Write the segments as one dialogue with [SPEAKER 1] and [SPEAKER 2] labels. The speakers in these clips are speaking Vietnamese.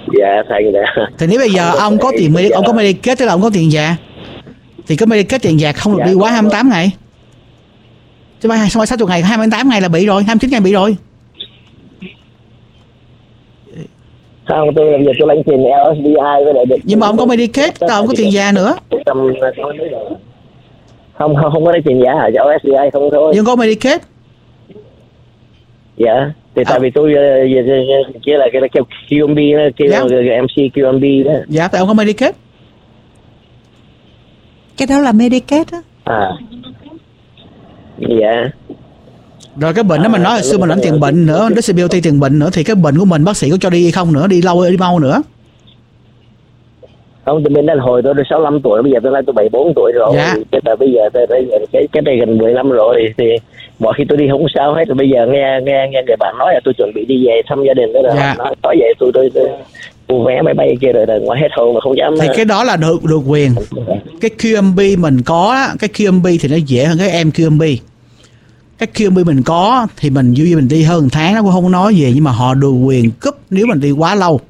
[SPEAKER 1] Dạ thành ra.
[SPEAKER 2] Thì nếu bây giờ ông có tiền ông có Medicare, tức là ông có tiền già, thì cái Medicare tiền già không được đi quá 28 ngày. Chứ không phải 60 ngày, 28 ngày là bị rồi, 29 ngày bị rồi.
[SPEAKER 1] Không, tôi làm việc tôi lãnh tiền LSDI với lại được. Nhưng
[SPEAKER 2] mà ông có Medicare, tao ông có tiền già nữa.
[SPEAKER 1] Không có lấy tiền già hả? LSDI không thôi.
[SPEAKER 2] Nhưng có Medicare.
[SPEAKER 1] Dạ, thì tại vì tôi kia là cái QMB đó, kia là MC QMB đó.
[SPEAKER 2] Dạ, tại ông có Medicare.
[SPEAKER 3] Cái đó là Medicare đó.
[SPEAKER 1] À. Dạ.
[SPEAKER 2] Rồi cái bệnh đó mình nói là xưa mình lãnh tiền bệnh nữa, disability tiền bệnh nữa, thì cái bệnh của mình bác sĩ có cho đi hay không nữa, đi lâu đi mau nữa.
[SPEAKER 1] Không, tôi bên đó hồi tôi 65 tuổi, bây giờ tôi 74 tuổi rồi.
[SPEAKER 2] Dạ.
[SPEAKER 1] Bây giờ cái này gần 10 năm rồi thì mọi khi tôi đi không sao hết. Rồi bây giờ nghe người bạn nói là tôi chuẩn bị đi về thăm gia đình đó rồi.
[SPEAKER 2] Dạ.
[SPEAKER 1] Nói vậy tôi mua vé máy bay kia rồi ngoài hết hồn mà không dám.
[SPEAKER 2] Thì cái đó là được quyền. Cái QMB mình có, cái QMB thì nó dễ hơn cái MQMB. Cái QMB mình có thì mình dù mình đi hơn tháng nó cũng không nói gì, nhưng mà họ được quyền cúp nếu mình đi quá lâu.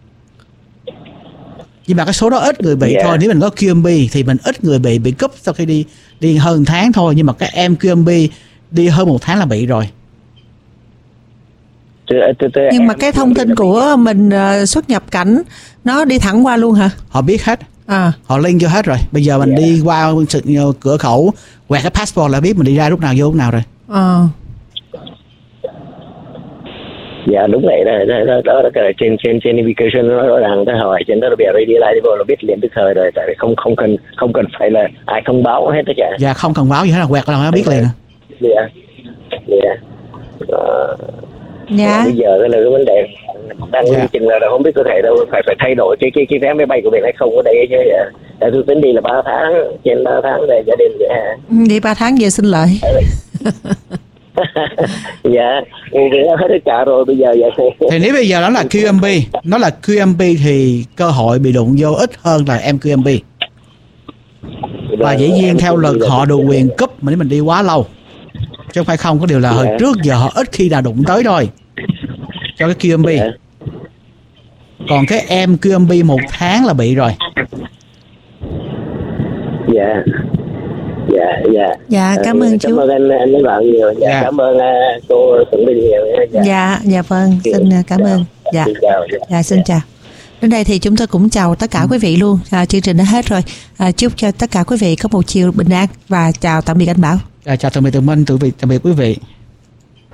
[SPEAKER 2] Nhưng mà cái số đó ít người bị thôi. Nếu mình có QMB thì mình ít người bị cúp sau khi đi hơn tháng thôi. Nhưng mà cái MQMB đi hơn 1 tháng là bị rồi.
[SPEAKER 3] Nhưng mà cái thông tin của mình xuất nhập cảnh nó đi thẳng qua luôn hả?
[SPEAKER 2] Họ biết hết. Họ link cho hết rồi. Bây giờ mình đi qua cửa khẩu quẹt cái passport là biết mình đi ra lúc nào vô lúc nào rồi.
[SPEAKER 1] Dạ đúng vậy đó cái trên immigration nó rõ ràng, ta hỏi trên đó là bây giờ đi lại đi vô là biết liền tức thời rồi, tại vì không cần phải là ai thông báo hết tất cả.
[SPEAKER 2] Dạ không cần báo gì hết, là quẹt là nó biết liền.
[SPEAKER 1] Dạ. Bây giờ là cái vấn đề đang chừng là không biết có thể đâu phải thay đổi cái vé máy bay của mình hay không ở đây chứ. Tại tôi tính đi là 3 tháng, trên 3 tháng về gia đình vậy.
[SPEAKER 3] Đi 3 tháng về xin lợi.
[SPEAKER 1] Dạ, hết cả rồi bây giờ vậy.
[SPEAKER 2] Thì nếu bây giờ nó là QMB thì cơ hội bị đụng vô ít hơn là MQMB. Và dĩ nhiên theo luật họ được quyền cúp mà nếu mình đi quá lâu. Chứ không phải không, có điều là hồi trước giờ họ ít khi nào đụng tới thôi cho cái QMB. Còn cái MQMB 1 tháng là bị rồi.
[SPEAKER 3] Dạ, cảm ơn chú.
[SPEAKER 1] Cảm ơn anh mấy bạn nhiều. Cảm ơn cô Tường Bình nhiều.
[SPEAKER 3] Dạ vâng, xin cảm ơn. Dạ xin chào. Đến đây thì chúng tôi cũng chào tất cả quý vị luôn. Chương trình đã hết rồi. Chúc cho tất cả quý vị có một chiều bình an và chào tạm biệt anh Bảo.
[SPEAKER 2] Chào tạm biệt Tường Minh, tạm biệt quý vị.